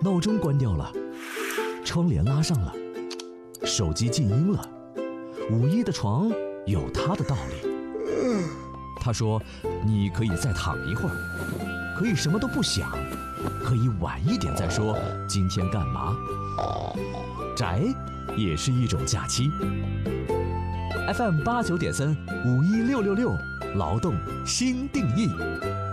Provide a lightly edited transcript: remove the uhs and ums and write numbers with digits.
闹钟关掉了，窗帘拉上了，手机静音了。五一的床有它的道理。他说，你可以再躺一会儿，可以什么都不想，可以晚一点再说今天干嘛。宅也是一种假期。FM 89.3，516666，劳动新定义。